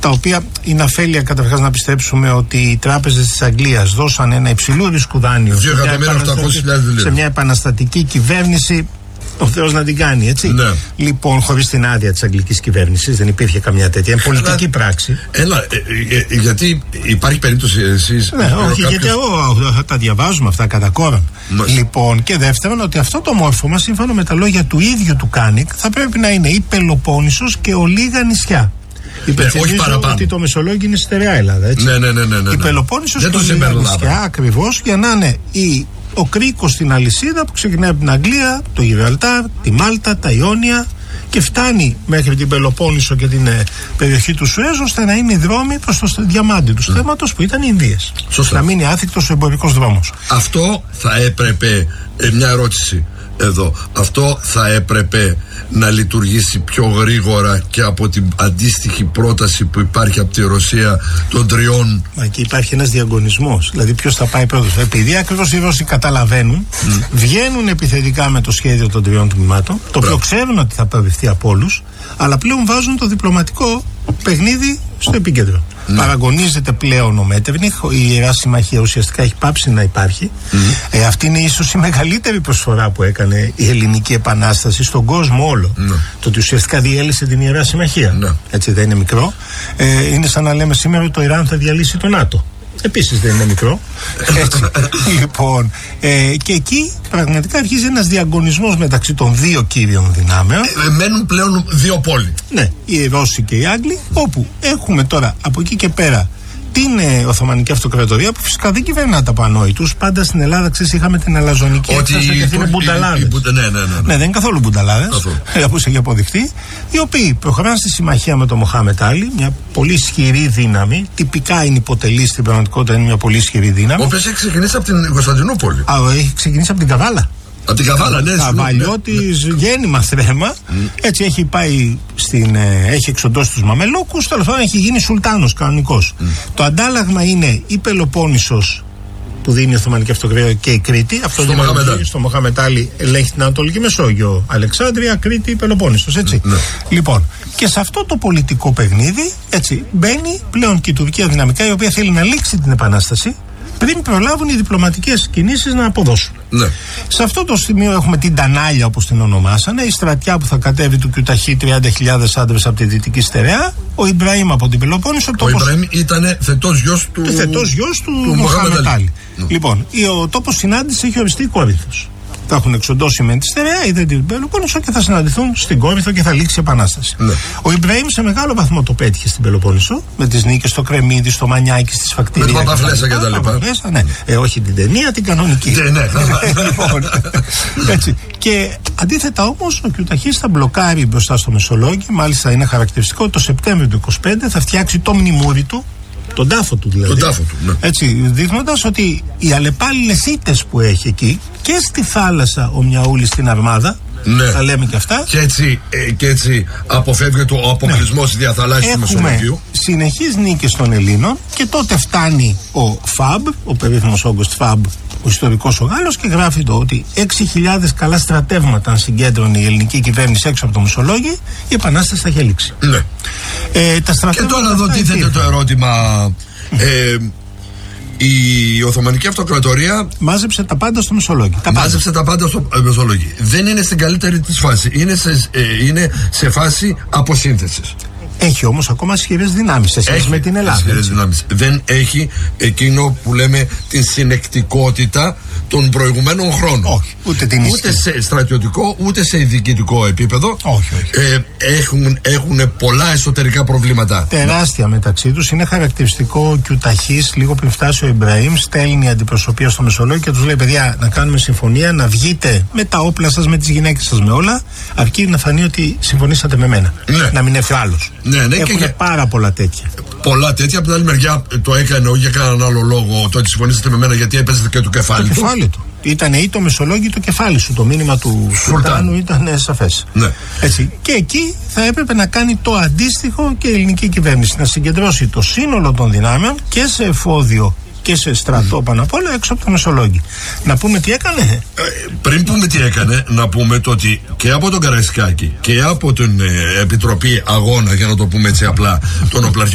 τα οποία είναι αφέλεια καταρχάς να πιστέψουμε ότι οι τράπεζες της Αγγλίας δώσαν ένα υψηλό ρίσκου δάνειο σε μια επαναστατική κυβέρνηση. Ο Θεός να την κάνει, έτσι. Ναι. Λοιπόν, χωρίς την άδεια της αγγλικής κυβέρνησης, δεν υπήρχε καμιά τέτοια. Είναι πολιτική πράξη. Γιατί υπάρχει περίπτωση εσείς. Ναι, όχι, γιατί εγώ τα διαβάζουμε αυτά κατά κόρον. Λοιπόν, και δεύτερον, ότι αυτό το μόρφωμα, σύμφωνα με τα λόγια του ίδιου του Κάνικ, θα πρέπει να είναι η Πελοπόννησος και ολίγα νησιά. Υπενθυμίζω ότι το Μεσολόγγι είναι στερεά Ελλάδα, έτσι. Ναι. Η Πελοπόννησος και ολίγα νησιά, ακριβώς, για να είναι ο κρίκος στην αλυσίδα που ξεκινάει από την Αγγλία, το Γιβραλτάρ, τη Μάλτα, τα Ιόνια και φτάνει μέχρι την Πελοπόννησο και την περιοχή του Σουέζ, ώστε να είναι οι δρόμοι προς το διαμάντι του θέματος που ήταν οι Ινδίες. Να μείνει άθικτος ο εμπορικός δρόμος. Αυτό θα έπρεπε, μια ερώτηση εδώ, αυτό θα έπρεπε να λειτουργήσει πιο γρήγορα και από την αντίστοιχη πρόταση που υπάρχει από τη Ρωσία των 3. Μα εκεί υπάρχει ένας διαγωνισμός. Δηλαδή, ποιος θα πάει πρώτος. Επειδή ακριβώς οι Ρώσοι καταλαβαίνουν, βγαίνουν επιθετικά με το σχέδιο των 3 τμήματων, το οποίο ξέρουν ότι θα προωθηθεί από όλους, αλλά πλέον βάζουν το διπλωματικό παιχνίδι στο επίκεντρο. Παραγωνίζεται πλέον ο Μέττερνιχ, η Ιερά Συμμαχία ουσιαστικά έχει πάψει να υπάρχει. Αυτή είναι ίσως η μεγαλύτερη προσφορά που έκανε η Ελληνική Επανάσταση στον κόσμο όλο. Το ότι ουσιαστικά διέλυσε την Ιερά Συμμαχία. Έτσι, δεν είναι μικρό. Είναι σαν να λέμε σήμερα ότι το Ιράν θα διαλύσει το ΝΑΤΟ. Επίσης δεν είναι μικρό. Έτσι. Λοιπόν, και εκεί πραγματικά αρχίζει ένας διαγωνισμός μεταξύ των δύο κύριων δυνάμεων. Μένουν πλέον δύο πόλοι. Ναι, οι Ρώσοι και οι Άγγλοι, όπου έχουμε τώρα από εκεί και πέρα την Οθωμανική Αυτοκρατορία, που φυσικά δεν κυβερνά τα πανόητους. Πάντα στην Ελλάδα, ξέρεις, είχαμε την αλαζονική έκφραση ότι είναι μπουνταλάδες. Ναι, δεν είναι καθόλου μπουνταλάδες, όπως έχει αποδειχθεί. Οι οποίοι προχωράνε στη συμμαχία με τον Μοχάμετ Άλι, μια πολύ ισχυρή δύναμη. Τυπικά είναι υποτελή, στην πραγματικότητα είναι μια πολύ ισχυρή δύναμη. Ο οποίος έχει ξεκινήσει από την Κωνσταντινούπολη. Έχει ξεκινήσει από την Καβάλα. Από την Καβάλα, ναι. Καβαλιώτης, γέννημα θρέμα. Έτσι έχει πάει έχει εξοντώσει τους Μαμελόκους. Τέλος πάντων έχει γίνει σουλτάνος κανονικός. Το αντάλλαγμα είναι η Πελοπόννησος που δίνει η Οθωμανική Αυτοκρατορία και η Κρήτη. Αυτό στο Μοχάμετ Άλι ελέγχει την Ανατολική Μεσόγειο. Αλεξάνδρεια, Κρήτη, Πελοπόννησος. Έτσι. Λοιπόν, και σε αυτό το πολιτικό παιχνίδι έτσι, μπαίνει πλέον και η τουρκία δυναμικά, η οποία θέλει να λήξει την Επανάσταση πριν προλάβουν οι διπλωματικές κινήσεις να αποδώσουν. Σε αυτό το σημείο έχουμε την Τανάλια, όπως την ονομάσανε, η στρατιά που θα κατέβει του Κιουταχή, 30.000 άντρες από τη Δυτική Στερεά, ο Ιμπραήμ από την Πελοπόννησο. Ο Ιμπραήμ ήταν θετός γιος του Μοχάμετ Άλι. Λοιπόν, ο τόπος συνάντησης έχει οριστεί η Κόρινθος. Θα έχουν εξοντώσει με τη Στερεά ή δεν την Πελοπόννησο και θα συναντηθούν στην Κόρινθο και θα λήξει η Επανάσταση. Ο Ιμπραήμ σε μεγάλο βαθμό το πέτυχε στην Πελοπόννησο, με τις νίκες στο Κρεμμύδι, στο Μανιάκι, στη Σφακτηρία. Με την Παπαφλέσσα και τα λοιπά. Όχι την ταινία, την κανονική. Λοιπόν, έτσι. Και αντίθετα όμως, ο Κιουταχής θα μπλοκάρει μπροστά στο Μεσολόγγι. Μάλιστα είναι χαρακτηριστικό, το Σεπτέμβριο του 25 θα φτιάξει το μνημούρι του. Τον τάφο του δηλαδή. Τον τάφο του, ναι. Έτσι, δείχνοντας ότι οι αλλεπάλληλες ήττες που έχει εκεί και στη θάλασσα ο Μιαούλης στην Αρμάδα, θα λέμε και αυτά. Και έτσι αποφεύγεται ο αποκλεισμός διαθαλάσσιου του Μεσολογγίου. Έχουμε συνεχείς νίκες των Ελλήνων και τότε φτάνει ο Φαμπ, ο περίφημος Όγκοστ Φαμπ, ο ιστορικός ο Γάλλος, και γράφει το ότι 6.000 καλά στρατεύματα αν συγκέντρωνε η ελληνική κυβέρνηση έξω από το Μεσολόγγι, η Επανάσταση θα είχε λήξει. Ναι. Και τώρα εδώ τίθεται το ερώτημα. Η Οθωμανική Αυτοκρατορία μάζεψε τα πάντα στο Μεσολόγγι. Τα πάντα στο Μεσολόγγι. Δεν είναι στην καλύτερη της φάση. Είναι σε φάση αποσύνθεσης. Έχει όμως ακόμα ισχυρές δυνάμεις σε σχέση με την Ελλάδα. Δεν έχει εκείνο που λέμε την συνεκτικότητα των προηγουμένων χρόνων. Όχι, ούτε σε στρατιωτικό ούτε σε διοικητικό επίπεδο. Όχι. Έχουν πολλά εσωτερικά προβλήματα. Τεράστια μεταξύ τους. Είναι χαρακτηριστικό ο Κιουταχής, λίγο πριν φτάσει ο Ιμπραήμ, στέλνει αντιπροσωπεία στο Μεσολόγγιο και τους λέει: παιδιά, να κάνουμε συμφωνία, να βγείτε με τα όπλα σας, με τις γυναίκες σας, με όλα, αρκεί να φανεί ότι συμφωνήσατε με μένα. Να μην έρθει άλλος. Έχουν πάρα πολλά τέτοια. Πολλά τέτοια. Από την άλλη μεριά το έκανε όχι για κανέναν άλλο λόγο το ότι συμφωνήσατε με μένα, γιατί έπαιζε και το κεφάλι του. Ήταν ή το Μεσολόγγι το κεφάλι σου. Το μήνυμα του Σουλτάνου ήταν σαφές. Έτσι. Και εκεί θα έπρεπε να κάνει το αντίστοιχο και η ελληνική κυβέρνηση. Να συγκεντρώσει το σύνολο των δυνάμεων και σε εφόδιο και σε στρατό πάνω απ' όλα έξω από το Μεσολόγγι. Να πούμε τι έκανε. Πριν πούμε τι έκανε, να πούμε το ότι και από τον Καραϊσκάκη και από την Επιτροπή Αγώνα, για να το πούμε έτσι απλά, των οπλαρχικών